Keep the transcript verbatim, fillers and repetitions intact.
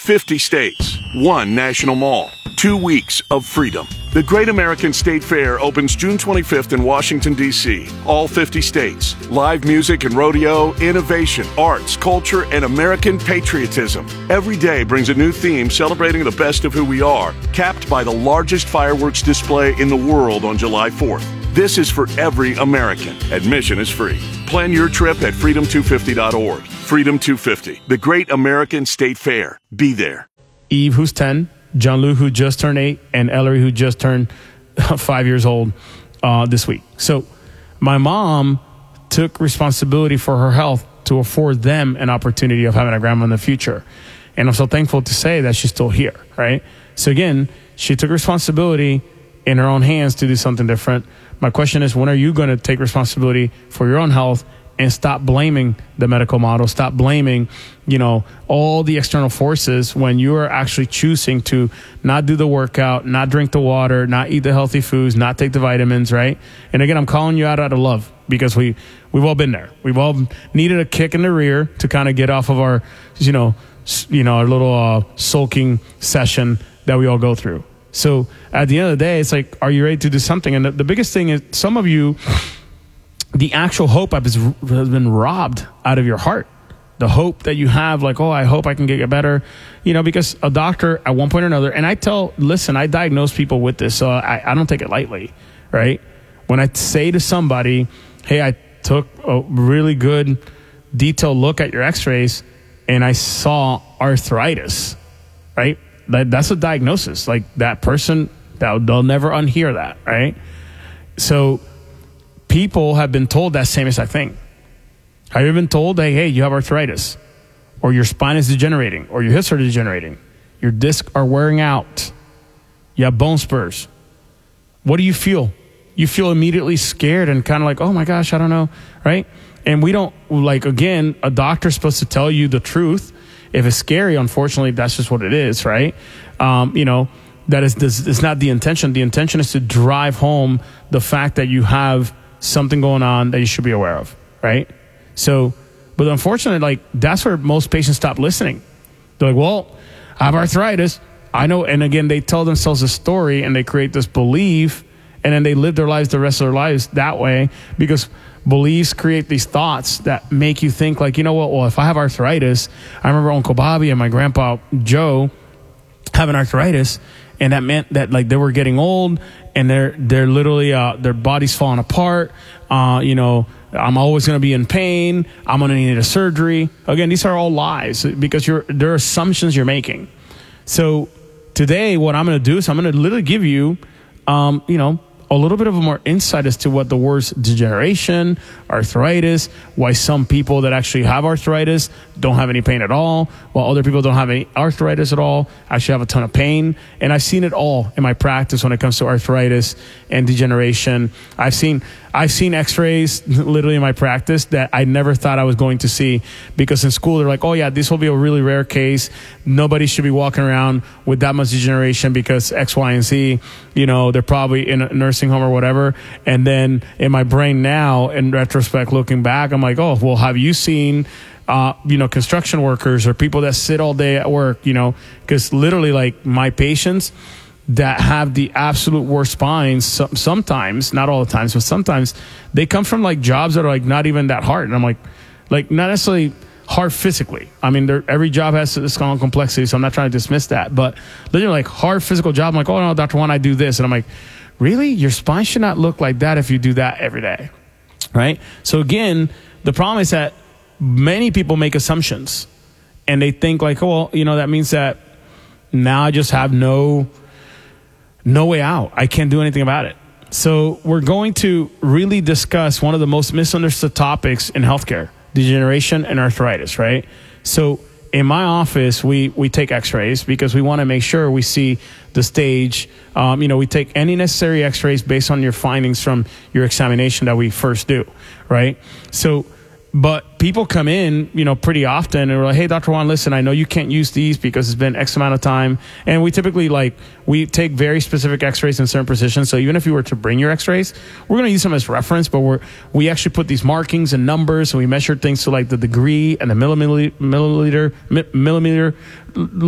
fifty states, one national mall, two weeks of freedom. The Great American State Fair opens June twenty-fifth in Washington, D C All fifty states. Live music and rodeo, innovation, arts, culture, and American patriotism. Every day brings a new theme celebrating the best of who we are, capped by the largest fireworks display in the world on July fourth. This is for every American. Admission is free. Plan your trip at freedom two fifty dot org. Freedom two fifty, the Great American State Fair. Be there. Eve, who's ten, John Lou, who just turned eight, and Ellery, who just turned five years old uh, this week. So my mom took responsibility for her health to afford them an opportunity of having a grandma in the future. And I'm so thankful to say that she's still here, right? So again, she took responsibility in her own hands to do something different. My question is, when are you going to take responsibility for your own health and stop blaming the medical model, stop blaming, you know, all the external forces when you are actually choosing to not do the workout, not drink the water, not eat the healthy foods, not take the vitamins, right? And again, I'm calling you out out of love because we, we've all been there. We've all needed a kick in the rear to kind of get off of our, you know, you know, our little uh, sulking session that we all go through. So at the end of the day, it's like, are you ready to do something? And the, the biggest thing is some of you, the actual hope has been robbed out of your heart. The hope that you have, like, oh, I hope I can get better, you know, because a doctor at one point or another, and I tell, listen, I diagnose people with this, so I, I don't take it lightly, right? When I say to somebody, hey, I took a really good detailed look at your x-rays and I saw arthritis, right? That, that's a diagnosis. Like that person, that, they'll never unhear that, right? So people have been told that same exact thing. Have you been told, hey, hey, you have arthritis, or your spine is degenerating, or your hips are degenerating, your discs are wearing out, you have bone spurs? What do you feel? You feel immediately scared and kind of like, oh my gosh, I don't know, right? And we don't, like, again, a doctor's supposed to tell you the truth. If it's scary, unfortunately, that's just what it is, right? Um, you know, that is, this is not the intention. The intention is to drive home the fact that you have something going on that you should be aware of, right? So, but unfortunately, like, that's where most patients stop listening. They're like, well, I have arthritis. I know. And again, they tell themselves a story and they create this belief, and then they live their lives, the rest of their lives that way, because beliefs create these thoughts that make you think like, you know what, well, if I have arthritis, I remember Uncle Bobby and my grandpa Joe having arthritis, and that meant that like they were getting old and they're they're literally uh, their body's falling apart. Uh, you know, I'm always going to be in pain. I'm going to need a surgery. Again, these are all lies because you're they're assumptions you're making. So today, what I'm going to do is I'm going to literally give you, um, you know, a little bit of a more insight as to what the words degeneration, arthritis, why some people that actually have arthritis don't have any pain at all, while other people don't have any arthritis at all, actually have a ton of pain. And I've seen it all in my practice when it comes to arthritis and degeneration. I've seen I've seen x-rays literally in my practice that I never thought I was going to see, because in school they're like, oh yeah, this will be a really rare case. Nobody should be walking around with that much degeneration because X, Y, and Z. You know, they're probably in a nursing home or whatever. And then in my brain now, in retrospect, looking back, I'm like, oh, well, have you seen, uh, you know, construction workers or people that sit all day at work, you know, because literally like my patients that have the absolute worst spines, sometimes, not all the times, but sometimes they come from like jobs that are like not even that hard. And I'm like, like not necessarily hard physically. I mean, every job has its own complexity, so I'm not trying to dismiss that. But literally like hard physical job, I'm like, oh no, Doctor Juan, I do this. And I'm like, really? Your spine should not look like that if you do that every day, right? So again, the problem is that many people make assumptions and they think like, oh, well, you know, that means that now I just have no... no way out. I can't do anything about it. So we're going to really discuss one of the most misunderstood topics in healthcare, degeneration and arthritis, right? So in my office, we, we take x-rays because we want to make sure we see the stage. Um, you know, we take any necessary x-rays based on your findings from your examination that we first do, right? So, but people come in, you know, pretty often and we're like, hey, Doctor Juan, listen, I know you can't use these because it's been X amount of time. And we typically like, we take very specific x-rays in certain positions. So even if you were to bring your x-rays, we're going to use them as reference, but we're, we actually put these markings and numbers and we measure things to like the degree and the millimeter, milliliter, millimeter